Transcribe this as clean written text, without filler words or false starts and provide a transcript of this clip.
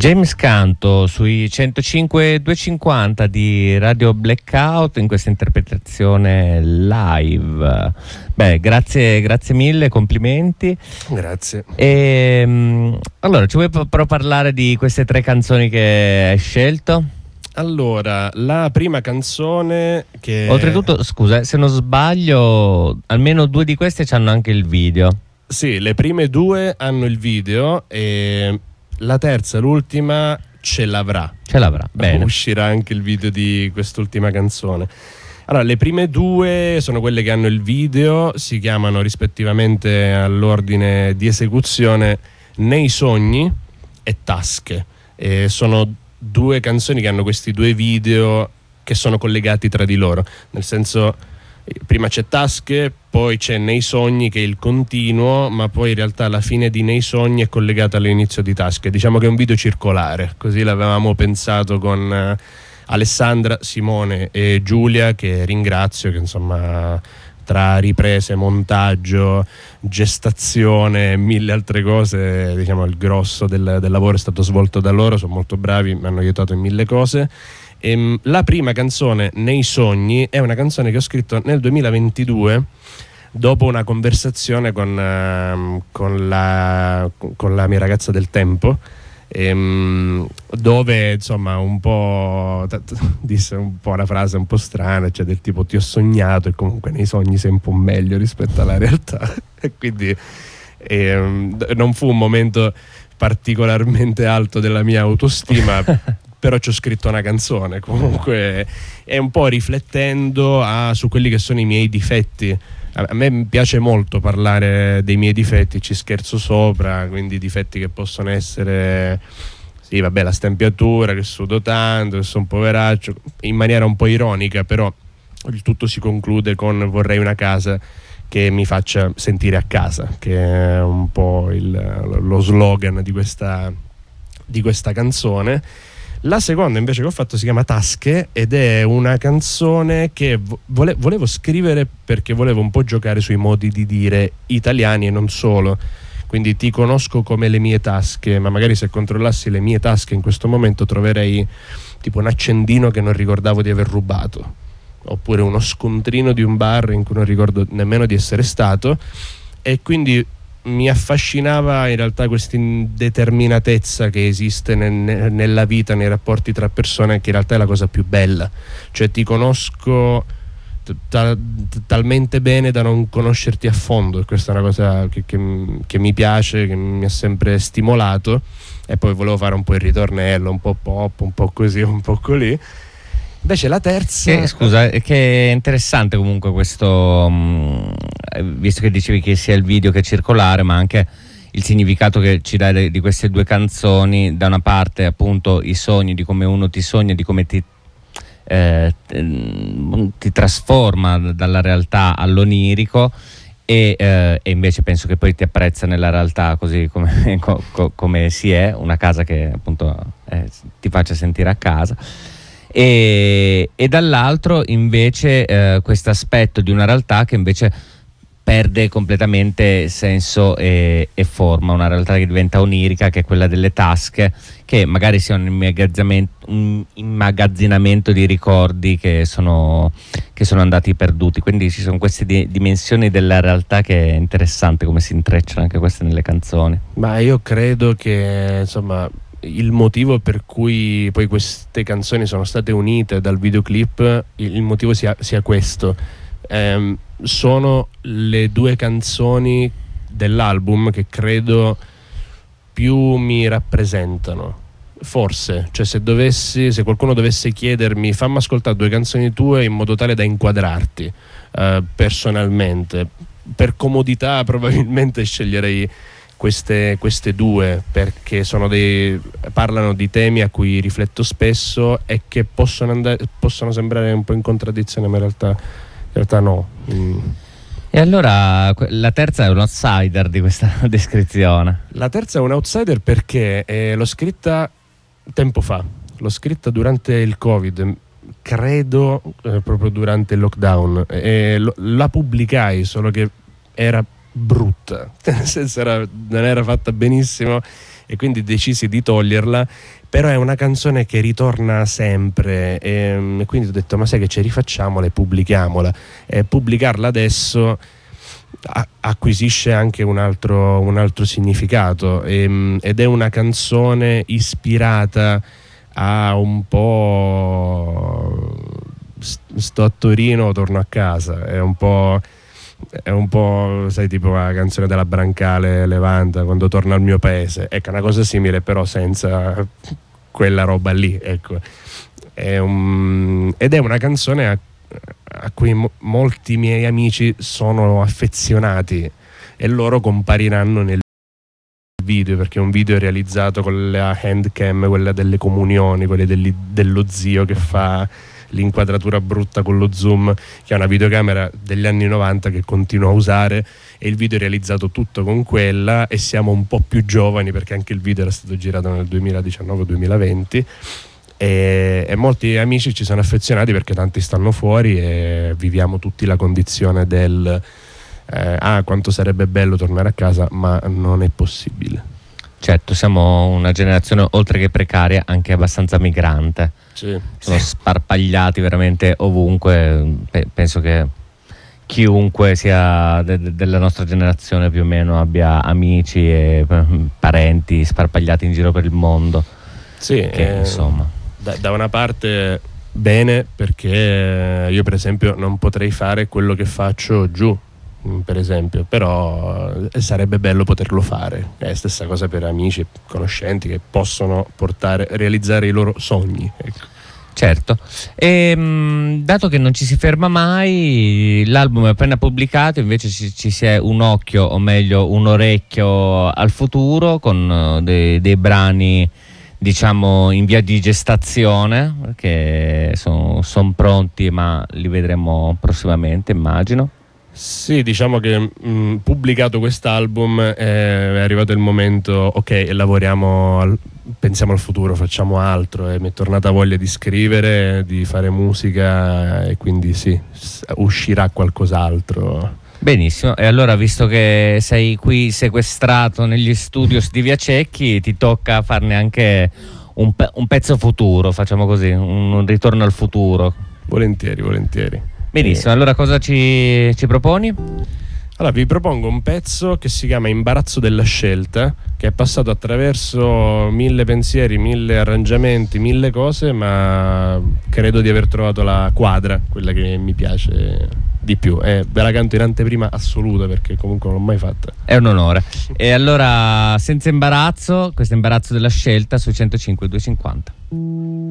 James Canto sui 105.250 di Radio Blackout in questa interpretazione live. Beh, grazie mille, complimenti. Grazie. Allora, ci vuoi però parlare di queste tre canzoni che hai scelto? Allora, la prima canzone che... Oltretutto, scusa, se non sbaglio, almeno due di queste hanno anche il video. Sì, le prime due hanno il video e la terza, l'ultima, ce l'avrà. Bene. Uscirà anche il video di quest'ultima canzone. Allora, le prime due sono quelle che hanno il video, si chiamano rispettivamente all'ordine di esecuzione Nei sogni e Tasche. E sono due canzoni che hanno questi due video che sono collegati tra di loro, nel senso, prima c'è Tasche, poi c'è Nei sogni che è il continuo, ma poi in realtà la fine di Nei sogni è collegata all'inizio di Tasche. Diciamo che è un video circolare, così l'avevamo pensato con Alessandra, Simone e Giulia, che ringrazio, che insomma tra riprese, montaggio, gestazione e mille altre cose, diciamo il grosso del lavoro è stato svolto da loro, sono molto bravi, mi hanno aiutato in mille cose. La prima canzone, Nei sogni, è una canzone che ho scritto nel 2022 dopo una conversazione con la mia ragazza del tempo, dove insomma un po' disse un po' una frase un po' strana, cioè del tipo ti ho sognato e comunque nei sogni sei un po' meglio rispetto alla realtà. E quindi non fu un momento particolarmente alto della mia autostima, però ci ho scritto una canzone comunque, è un po' riflettendo su quelli che sono i miei difetti. A me piace molto parlare dei miei difetti, ci scherzo sopra, quindi difetti che possono essere, sì vabbè, la stempiatura, che sudo tanto, che sono un poveraccio, in maniera un po' ironica, però il tutto si conclude con vorrei una casa che mi faccia sentire a casa, che è un po' lo slogan di questa canzone. La seconda invece che ho fatto si chiama Tasche ed è una canzone che volevo scrivere perché volevo un po' giocare sui modi di dire italiani e non solo. Quindi ti conosco come le mie tasche, ma magari se controllassi le mie tasche in questo momento troverei tipo un accendino che non ricordavo di aver rubato, oppure uno scontrino di un bar in cui non ricordo nemmeno di essere stato. E quindi mi affascinava in realtà questa indeterminatezza che esiste nella vita, nei rapporti tra persone, che in realtà è la cosa più bella. Cioè ti conosco talmente bene da non conoscerti a fondo, e questa è una cosa che mi piace, che mi ha sempre stimolato. E poi volevo fare un po' il ritornello, un po' pop, un po' così, un po' così. Invece la terza... Scusa, che è interessante comunque questo, visto che dicevi che sia il video che è circolare, ma anche il significato che ci dai di queste due canzoni. Da una parte appunto i sogni, di come uno ti sogna, di come ti trasforma dalla realtà all'onirico, e invece penso che poi ti apprezza nella realtà così come si è, una casa che appunto ti faccia sentire a casa. E dall'altro invece questo aspetto di una realtà che invece perde completamente senso e forma, una realtà che diventa onirica, che è quella delle tasche, che magari sia un immagazzinamento di ricordi che sono andati perduti. Quindi ci sono queste dimensioni della realtà che è interessante come si intrecciano anche queste nelle canzoni. Ma io credo che insomma il motivo per cui poi queste canzoni sono state unite dal videoclip, il motivo sia questo. Sono le due canzoni dell'album che credo più mi rappresentano, forse. Cioè se qualcuno dovesse chiedermi fammi ascoltare due canzoni tue in modo tale da inquadrarti personalmente, per comodità probabilmente sceglierei queste due, perché parlano di temi a cui rifletto spesso e che possono sembrare un po' in contraddizione, ma in realtà no. E allora la terza è un outsider di questa descrizione. La terza è un outsider perché l'ho scritta tempo fa, l'ho scritta durante il Covid, credo proprio durante il lockdown, e la pubblicai, solo che era brutta, nel senso non era fatta benissimo e quindi decisi di toglierla, però è una canzone che ritorna sempre, e quindi ho detto ma sai che ci rifacciamola e pubblichiamola, e pubblicarla adesso acquisisce anche un altro significato, ed è una canzone ispirata a un po' sto a Torino, torno a casa, è un po' sai, tipo la canzone della Brancale Levanta, quando torno al mio paese, ecco, una cosa simile però senza quella roba lì, ecco. Ed è una canzone a cui molti miei amici sono affezionati, e loro compariranno nel video, perché è un video realizzato con la handcam, quella delle comunioni, quelle dello zio che fa l'inquadratura brutta con lo zoom, che è una videocamera degli anni 90 che continuo a usare, e il video è realizzato tutto con quella, e siamo un po' più giovani perché anche il video era stato girato nel 2019-2020, e molti amici ci sono affezionati perché tanti stanno fuori e viviamo tutti la condizione del quanto sarebbe bello tornare a casa, ma non è possibile. Certo, siamo una generazione oltre che precaria anche abbastanza migrante. Sì. Sono sparpagliati veramente ovunque. Penso che chiunque sia della nostra generazione più o meno abbia amici e parenti sparpagliati in giro per il mondo. Sì, che, insomma, da una parte bene, perché io per esempio non potrei fare quello che faccio giù, per esempio, però sarebbe bello poterlo fare. È la stessa cosa per amici e conoscenti che possono realizzare i loro sogni, ecco. Certo, e dato che non ci si ferma mai, l'album è appena pubblicato, invece ci si è un occhio, o meglio un orecchio al futuro, con dei brani, diciamo, in via di gestazione, che sono pronti, ma li vedremo prossimamente, immagino. Sì, diciamo che pubblicato quest'album è arrivato il momento, ok, lavoriamo, pensiamo al futuro, facciamo altro, e mi è tornata voglia di scrivere, di fare musica, e quindi sì, uscirà qualcos'altro. Benissimo, e allora, visto che sei qui sequestrato negli studios di Via Cecchi, ti tocca farne anche un pezzo futuro, facciamo così, un ritorno al futuro. Volentieri, volentieri. Benissimo, allora cosa ci proponi? Allora vi propongo un pezzo che si chiama Imbarazzo della scelta, che è passato attraverso 1000 pensieri, 1000 arrangiamenti, 1000 cose, ma credo di aver trovato la quadra, quella che mi piace di più, e ve la canto in anteprima assoluta perché comunque non l'ho mai fatta. È un onore. E allora, senza imbarazzo, questo imbarazzo della scelta su 105 250.